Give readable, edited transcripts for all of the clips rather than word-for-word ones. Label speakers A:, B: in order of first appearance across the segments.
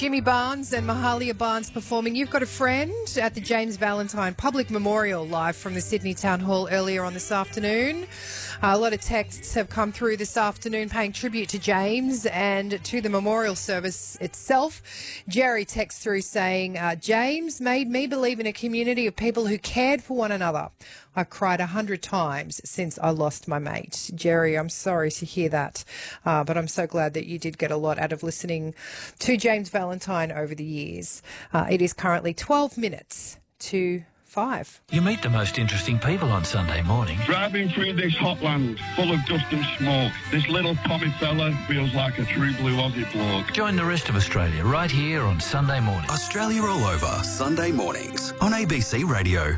A: Jimmy Barnes and Mahalia Barnes performing You've Got a Friend at the James Valentine Public Memorial live from the Sydney Town Hall earlier on this afternoon. A lot of texts have come through this afternoon paying tribute to James and to the memorial service itself. Jerry texts through saying, James made me believe in a community of people who cared for one another. I've cried 100 times since I lost my mate. Jerry, I'm sorry to hear that, but I'm so glad that you did get a lot out of listening to James Valentine over the years. It is currently 12 minutes to 5.
B: You meet the most interesting people on Sunday morning.
C: Driving through this hot land full of dust and smoke, this little pommy fella feels like a true blue Aussie bloke.
B: Join the rest of Australia right here on Sunday morning.
D: Australia All Over, Sunday mornings on ABC Radio.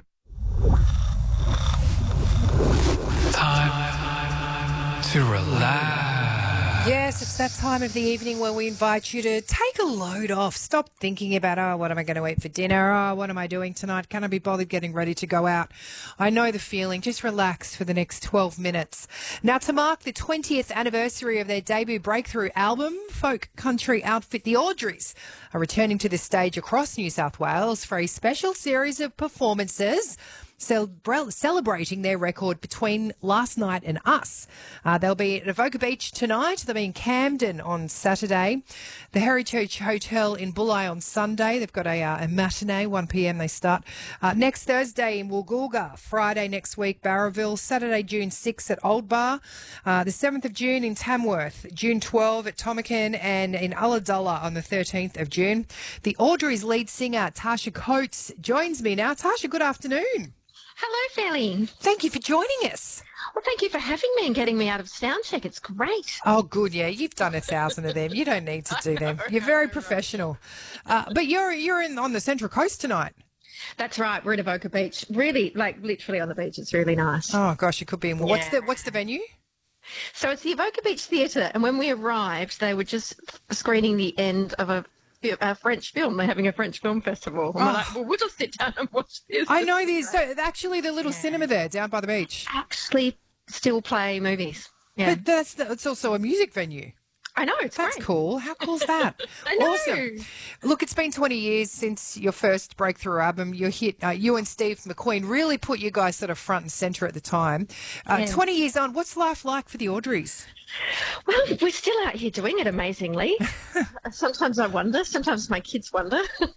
E: Time to relax.
A: Yes, it's that time of the evening where we invite you to take a load off. Stop thinking about, what am I going to eat for dinner? What am I doing tonight? Can I be bothered getting ready to go out? I know the feeling. Just relax for the next 12 minutes. Now, to mark the 20th anniversary of their debut breakthrough album, folk country outfit The Audreys are returning to the stage across New South Wales for a special series of performances celebrating their record Between Last Night and Us. They'll be at Avoca Beach tonight. They'll be in Camden on Saturday. The Heritage Hotel in Bulli on Sunday. They've got a matinee, 1 p.m. they start. Next Thursday in Woolgoolga. Friday next week, Barraville. Saturday, June 6 at Old Bar. The 7th of June in Tamworth. June 12 at Tomakan and in Ulladulla on the 13th of June. The Audreys lead singer Tasha Coates joins me now. Tasha, good afternoon.
F: Hello, Felly.
A: Thank you for joining us.
F: Well, thank you for having me and getting me out of sound check. It's great.
A: Oh, good. Yeah, you've done 1,000 of them. You don't need to do them. You're very professional. But you're on the Central Coast tonight.
F: That's right. We're at Avoca Beach. Really, literally on the beach. It's really nice.
A: Oh gosh, you could be in.
F: Yeah.
A: What's the venue?
F: So it's the Avoca Beach Theatre, and when we arrived, they were just screening the end of a French film. They're having a French film festival. And we're like, well, we'll just sit down and watch this.
A: I know there's actually the little cinema there down by the beach.
F: Actually, still play movies. Yeah,
A: but it's also a music venue.
F: I know. That's
A: great. Cool. How cool is that?
F: I know.
A: Awesome. Look, it's been 20 years since your first breakthrough album. You and Steve McQueen really put you guys sort of front and centre at the time. 20 years on, what's life like for the Audreys?
F: Well, we're still out here doing it amazingly. Sometimes I wonder. Sometimes my kids wonder.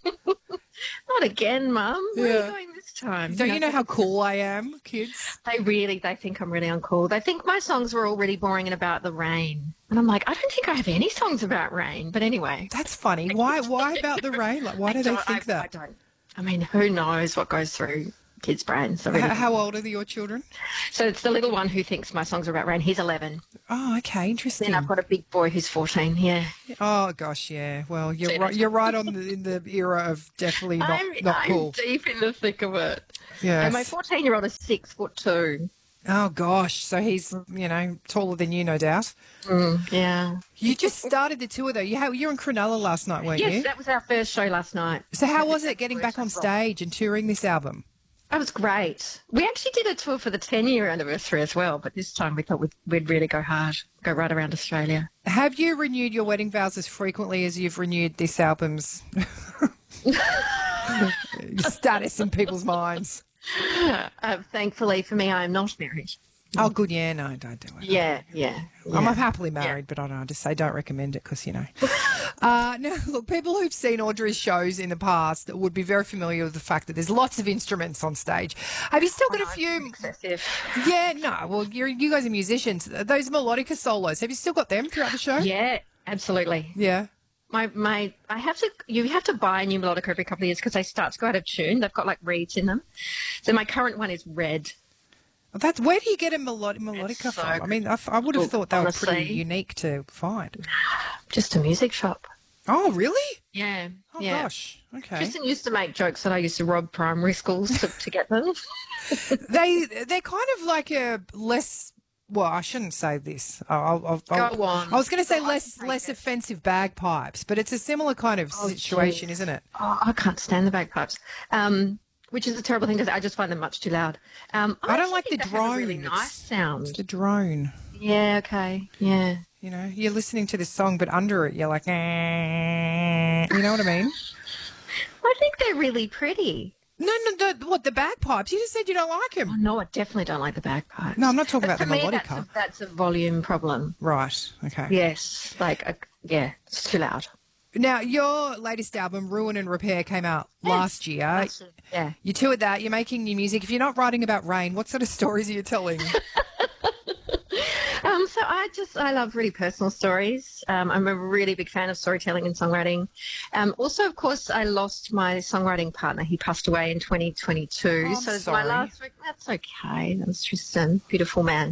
F: Not again, Mum. Where are you going this time?
A: Don't you know how cool I am, kids?
F: They think I'm really uncool. They think my songs were all really boring and about the rain. And I'm like, I don't think I have any songs about rain. But anyway.
A: That's funny. Why about the rain? Like, why do they think that?
F: I don't. I mean, who knows what goes through kids' brains.
A: How old are your children?
F: So it's the little one who thinks my songs are about rain. He's 11.
A: Oh, okay, interesting.
F: Then I've got a big boy who's 14. Yeah.
A: Oh gosh, yeah. Well, you're right. You're right in the era of definitely not cool.
F: I'm deep in the thick of it.
A: Yeah.
F: And my 14-year-old is 6'2".
A: Oh gosh, so he's taller than you, no doubt.
F: Yeah.
A: You just started the tour though. You were in Cronulla last night, weren't you?
F: Yes, that was our first show last night.
A: So how was it getting back on stage and touring this album?
F: It was great. We actually did a tour for the 10-year anniversary as well, but this time we thought we'd really go hard, go right around Australia.
A: Have you renewed your wedding vows as frequently as you've renewed this album's status in people's minds?
F: Thankfully for me, I am not married.
A: Oh, good. Yeah, no, don't do it.
F: Yeah.
A: I'm happily married, but I don't know. I just say don't recommend it because, Now, look, people who've seen Audrey's shows in the past would be very familiar with the fact that there's lots of instruments on stage. Have you still got a few?
F: Excessive.
A: Yeah, no. Well, you guys are musicians. Those melodica solos, have you still got them throughout the show?
F: Yeah, absolutely.
A: Yeah.
F: You have to buy a new melodica every couple of years because they start to go out of tune. They've got like reeds in them. So my current one is red.
A: Where do you get a melodica from? I mean, I would have thought they were pretty unique to find.
F: Just a music shop.
A: Oh, really?
F: Yeah.
A: Oh, gosh. Okay.
F: Tristan used to make jokes that I used to rob primary schools to get them.
A: They're kind of like a less... Well, I shouldn't say this.
F: Go on.
A: I was going to say less offensive bagpipes, but it's a similar kind of situation, isn't it?
F: Oh, I can't stand the bagpipes. Which is a terrible thing because I just find them much too loud.
A: I don't like the drone.
F: Really nice sound.
A: It's the drone.
F: Yeah. Okay. Yeah.
A: You know, you're listening to this song, but under it, you're like, you know what I mean?
F: I think they're really pretty.
A: No, what, the bagpipes? You just said you don't like
F: Oh,
A: them.
F: no, I definitely don't like the bagpipes.
A: No, I'm not talking
F: But
A: about the
F: to me,
A: melodica.
F: that's a volume problem.
A: Right, okay.
F: Yes, it's too loud.
A: Now, your latest album, Ruin and Repair, came out last year.
F: That's it, yeah.
A: You toured that. You're making new music. If you're not writing about rain, what sort of stories are you telling?
F: So I love really personal stories. I'm a really big fan of storytelling and songwriting. Also, of course, I lost my songwriting partner. He passed away in 2022.
A: Oh, I'm
F: so
A: sorry.
F: my last week, that's okay. That was Tristan, beautiful man.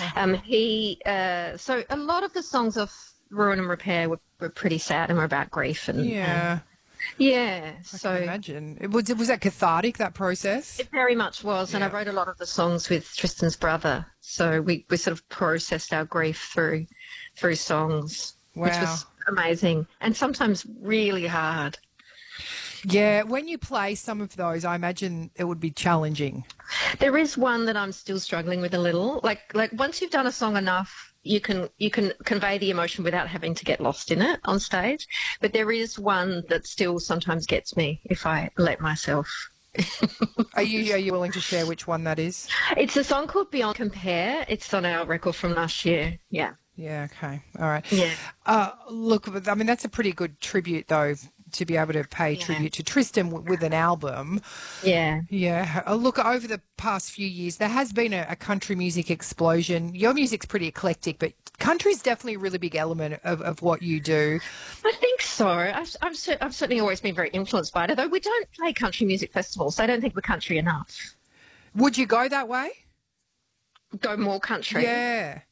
F: So a lot of the songs of Ruin and Repair were pretty sad and were about grief and
A: Yeah.
F: yeah.
A: I
F: So
A: can imagine. Was that cathartic, that process?
F: it very much was, and I
A: Yeah.
F: wrote a lot of the songs with Tristan's brother. So we sort of processed our grief through songs, which
A: Wow.
F: was amazing and sometimes really hard.
A: Yeah, when you play some of those, I imagine it would be challenging.
F: There is one that I'm still struggling with a little. Like once you've done a song enough, you can convey the emotion without having to get lost in it on stage. But there is one that still sometimes gets me if I let myself.
A: Are you willing to share which one that is?
F: It's a song called Beyond Compare. It's on our record from last year. Yeah.
A: Yeah, okay. All right.
F: Yeah.
A: Look, I mean, that's a pretty good tribute, though, to be able to pay tribute to Tristan with an album.
F: Yeah.
A: Yeah. Look, over the past few years, there has been a country music explosion. Your music's pretty eclectic, but country's definitely a really big element of what you do.
F: I think so. I've certainly always been very influenced by it, although we don't play country music festivals. So I don't think we're country enough.
A: Would you go that way?
F: Go more country.
A: Yeah.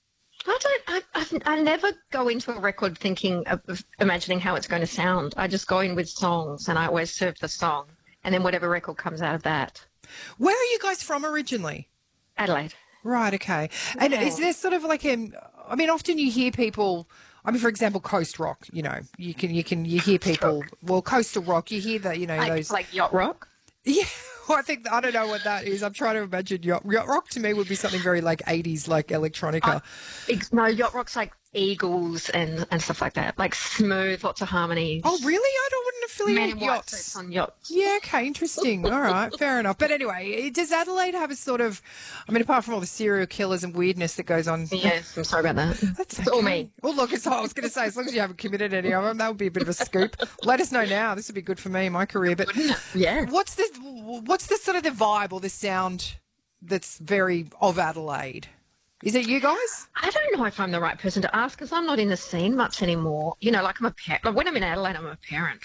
F: I never go into a record thinking of imagining how it's going to sound. I just go in with songs and I always serve the song and then whatever record comes out of that.
A: Where are you guys from originally?
F: Adelaide.
A: Right, okay. And is there sort of like I mean, often you hear people, I mean, for example, coast rock, you know, you hear people, well, coastal rock, you hear that, you know, those.
F: Like yacht rock?
A: Yeah, well, I don't know what that is. I'm trying to imagine yacht rock to me would be something very like 80s, like electronica.
F: No, yacht rock's like Eagles and stuff like that. Like smooth, lots of harmonies.
A: Oh, really? I wouldn't affiliate
F: Men in white
A: yachts.
F: suits on yachts.
A: Yeah, okay, interesting. All right, fair enough. But anyway, does Adelaide have a sort of, I mean, apart from all the serial killers and weirdness that goes on?
F: Yes, I'm sorry about that.
A: That's
F: It's all me.
A: Well, look, I was going to say, as long as you haven't committed any of them, that would be a bit of a scoop. Let us know now. This would be good for me, my career. But
F: Yeah.
A: what's the sort of the vibe or the sound that's very of Adelaide? Is it you guys?
F: I don't know if I'm the right person to ask because I'm not in the scene much anymore. You know, like I'm a parent. Like when I'm in Adelaide, I'm a parent.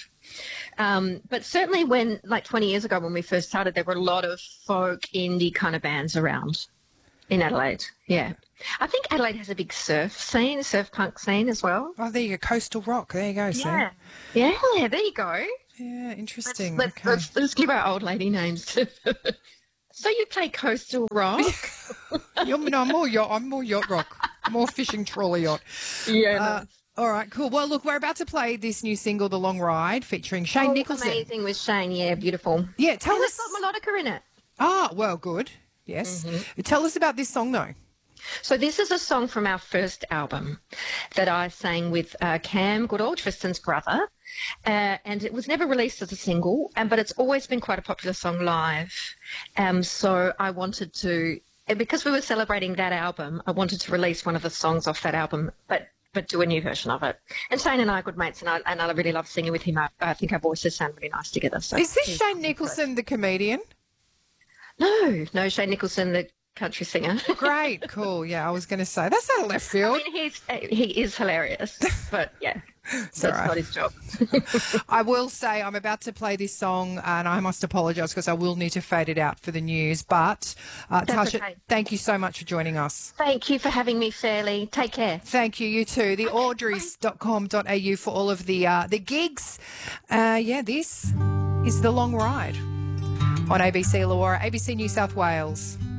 F: But certainly when, like 20 years ago when we first started, there were a lot of folk, indie kind of bands around in Adelaide. Yeah. I think Adelaide has a big surf punk scene as well.
A: Oh, there you go. Coastal rock. There you go, Sam.
F: Yeah. Yeah, there you go.
A: Yeah, interesting.
F: Let's give our old lady names to. So you play coastal rock?
A: I'm more yacht rock. More fishing trawler yacht.
F: Yeah.
A: All right, cool. Well, look, we're about to play this new single, The Long Ride, featuring Shane Nicholson.
F: Amazing with Shane. Yeah, beautiful.
A: Yeah, tell us.
F: It's got melodica in it.
A: Ah, well, good. Yes. Tell us about this song, though.
F: So this is a song from our first album that I sang with Cam Goodall, Tristan's brother, and it was never released as a single, but it's always been quite a popular song live. So I wanted to, because we were celebrating that album, I wanted to release one of the songs off that album, but do a new version of it. And Shane and I are good mates, and I really love singing with him. I think our voices sound really nice together. So
A: Is this Shane Nicholson, the comedian?
F: No, Shane Nicholson, the country singer.
A: Great, cool. Yeah, I was going to say, that's out of left field.
F: I mean, he is hilarious, but yeah, that's
A: all right.
F: not his job.
A: I will say I'm about to play this song, and I must apologise because I will need to fade it out for the news. But, Tasha,
F: okay.
A: thank you so much for joining us.
F: Thank you for having me, Fairly. Take care.
A: Thank you, you too. The Audreys.com.au for all of the gigs. This is The Long Ride on ABC Illawarra, ABC New South Wales.